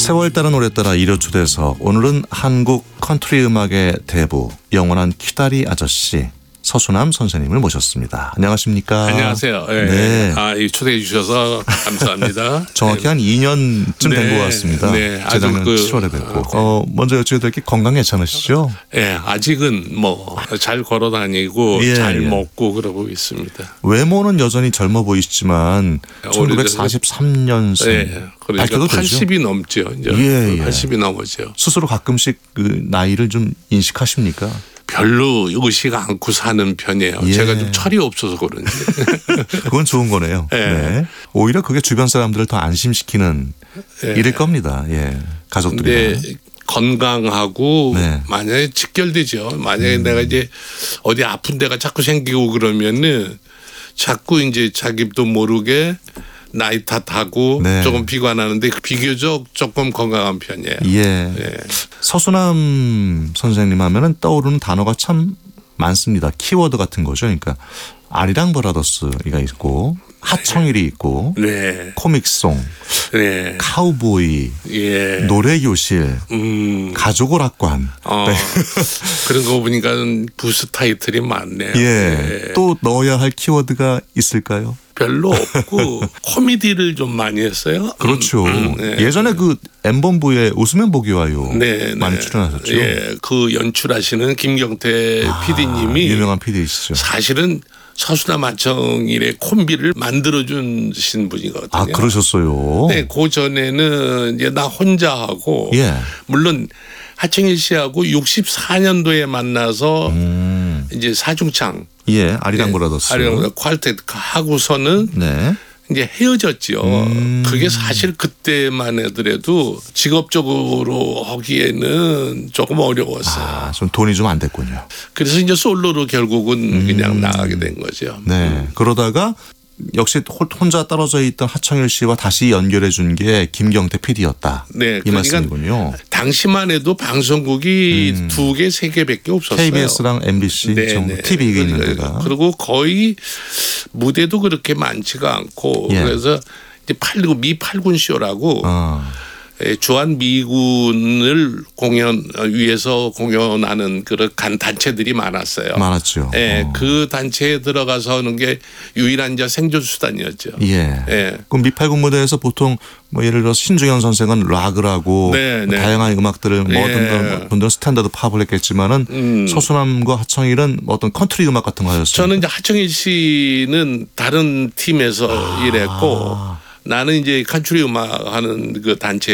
세월 따른 오래 따라 1호 초대석. 오늘은 한국 컨트리 음악의 대부, 영원한 키다리 아저씨 서수남 선생님을 모셨습니다. 안녕하십니까? 안녕하세요. 네. 네. 이 초대해 주셔서 감사합니다. 정확히 한 2년쯤 된 것 같습니다. 네. 재작년 7월에 뵙고. 먼저 여쭤볼 게 건강 괜찮으시죠? 네. 아직은 뭐 잘 걸어 다니고 잘 먹고 그러고 있습니다. 외모는 여전히 젊어 보이시지만 1943년생. 네. 그러니까 80이 넘죠. 이제 80이 넘었죠. 스스로 가끔씩 그 나이를 좀 인식하십니까? 별로 의식 않고 사는 편이에요. 제가 좀 철이 없어서 그런지. 그건 좋은 거네요. 네. 오히려 그게 주변 사람들을 더 안심시키는 일일 겁니다. 가족들이. 근데 건강하고 만약에 직결되죠. 만약에 내가 이제 어디 아픈 데가 자꾸 생기고 그러면은 자꾸 이제 자기도 모르게 나이 탓하고 조금 비관하는데 비교적 조금 건강한 편이에요. 서수남 선생님 하면은 떠오르는 단어가 참 많습니다. 키워드 같은 거죠. 그러니까 아리랑 브라더스가 있고 하청일이 있고 코믹송, 카우보이, 노래교실, 가족오락관. 그런 거 보니까 부스 타이틀이 많네요. 또 넣어야 할 키워드가 있을까요? 별로 없고 코미디를 좀 많이 했어요. 그렇죠. 예전에 그 M본부에 웃으면 보기 와요. 많이 출연하셨죠. 그 연출하시는 김경태 PD님이 유명한 PD이시죠. 사실은 서수남 하청일의 콤비를 만들어주신 분이거든요. 그러셨어요. 네, 그 전에는 이제 나 혼자 하고 물론 하청일 씨하고 64년도에 만나서 이제 사중창. 아리랑 브라더스. 아리랑 퀄텟 하고서는 이제 헤어졌죠. 그게 사실 그때만 하더라도 직업적으로 하기에는 조금 어려웠어요. 좀 돈이 좀 안 됐군요. 그래서 이제 솔로로 결국은 그냥 나가게 된 거죠. 그러다가 역시 혼자 떨어져 있던 하청일 씨와 다시 연결해 준 게 김경태 PD였다. 이 말씀이군요. 당시만 해도 방송국이 2개, 3개밖에 없었어요. KBS랑 MBC 정도 TV가 있는 데가. 그리고 거의 무대도 그렇게 많지가 않고 그래서 이제 미팔군 쇼라고 주한 미군을 위해서 공연하는 그런 단체들이 많았어요. 많았죠. 그 단체에 들어가서 하는 게 유일한 생존 수단이었죠. 그럼 미팔군 무대에서 보통 뭐 예를 들어서 신중현 선생은 락을 하고 다양한 음악들을 어떤 분들은 스탠다드 팝을 했겠지만은 서수남과 하청일은 어떤 컨트리 음악 같은 거 하셨어요. 저는 이제 하청일 씨는 다른 팀에서 일했고 나는 이제 컨트리 음악 하는 그 단체